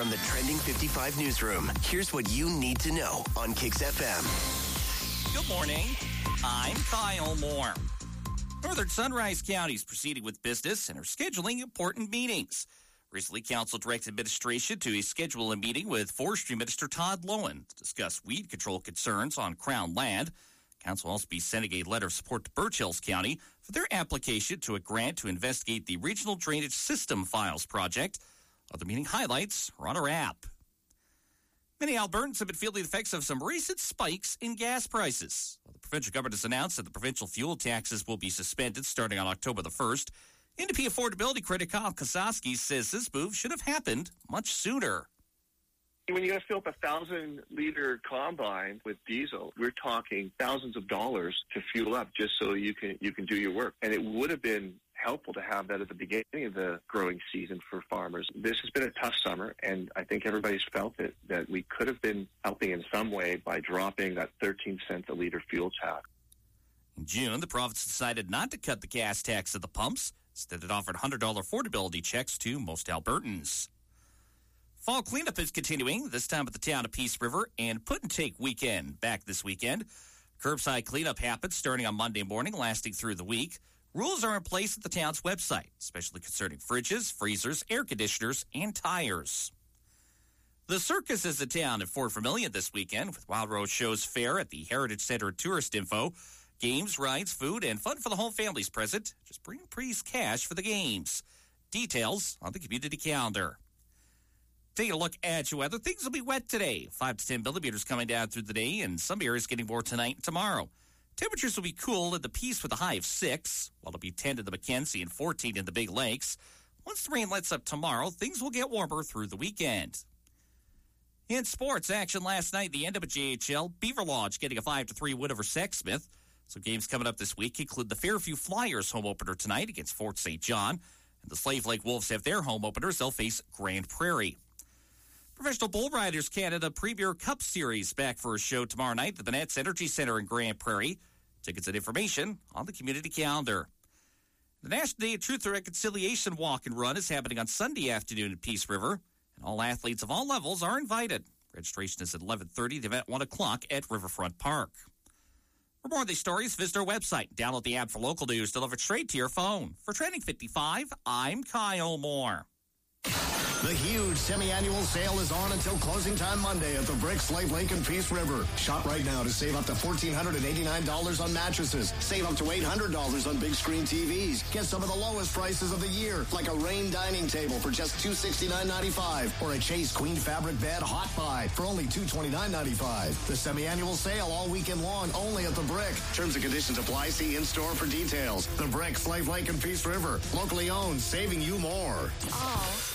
From the Trending 55 newsroom, here's what you need to know on Kicks FM. Good morning. I'm Kyle Moore. Northern Sunrise County is proceeding with business and are scheduling important meetings. Recently, Council directed administration to schedule a meeting with Forestry Minister Todd Loewen to discuss weed control concerns on Crown land. Council will also be sending a letter of support to Birch Hills County for their application to a grant to investigate the Regional Drainage System Files project. Other meeting highlights are on our app. Many Albertans have been feeling the effects of some recent spikes in gas prices. The provincial government has announced that the provincial fuel taxes will be suspended starting on October the 1st. NDP affordability critic Kyle Kosowski says this move should have happened much sooner. When you got to fill up a 1,000-liter combine with diesel, we're talking thousands of dollars to fuel up just so you can do your work. And it would have been helpful to have that at the beginning of the growing season for farmers. This has been a tough summer, and I think everybody's felt it, that we could have been helping in some way by dropping that 13 cents a liter fuel tax. In June, the province decided not to cut the gas tax at the pumps. Instead, it offered $100 affordability checks to most Albertans. Fall cleanup is continuing, this time at the town of Peace River, and Put and Take weekend back this weekend. Curbside cleanup happens starting on Monday morning, lasting through the week. Rules are in place at the town's website, especially concerning fridges, freezers, air conditioners, and tires. The circus is in town at Fort Vermilion this weekend, with Wild Rose Shows Fair at the Heritage Center and Tourist Info. Games, rides, food, and fun for the whole families present. Just bring priest cash for the games. Details on the community calendar. Taking a look at your weather, things will be wet today. 5 to 10 millimeters coming down through the day, and some areas getting more tonight and tomorrow. Temperatures will be cool at the Peace with a high of 6, while it'll be 10 in the Mackenzie and 14 in the Big Lakes. Once the rain lets up tomorrow, things will get warmer through the weekend. In sports action last night, the NWJHL, Beaver Lodge getting a 5-3 win over Sexsmith. Some games coming up this week include the Fairview Flyers home opener tonight against Fort St. John, and the Slave Lake Wolves have their home openers. They'll face Grand Prairie. Professional Bull Riders Canada Premier Cup Series back for a show tomorrow night at the Nets Energy Center in Grand Prairie. Tickets and information on the community calendar. The National Day of Truth and Reconciliation Walk and Run is happening on Sunday afternoon at Peace River, and all athletes of all levels are invited. Registration is at 11:30, the event 1 o'clock at Riverfront Park. For more of these stories, visit our website. Download the app for local news delivered straight to your phone. For Trending 55, I'm Kyle Moore. The huge semi-annual sale is on until closing time Monday at the Brick, Slave Lake, and Peace River. Shop right now to save up to $1,489 on mattresses. Save up to $800 on big screen TVs. Get some of the lowest prices of the year, like a Rain dining table for just $269.95 or a Chase Queen fabric bed hot buy for only $229.95. The semi-annual sale all weekend long, only at the Brick. Terms and conditions apply. See in-store for details. The Brick, Slave Lake, and Peace River. Locally owned, saving you more. Oh.